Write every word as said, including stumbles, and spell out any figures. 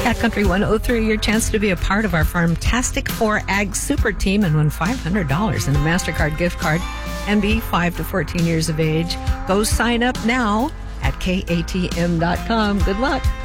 Cat Country one oh three, your chance to be a part of our Farmtastic four Ag Super Team and win five hundred dollars in a MasterCard gift card and be five to fourteen years of age. Go sign up now at K A T M dot com. Good luck.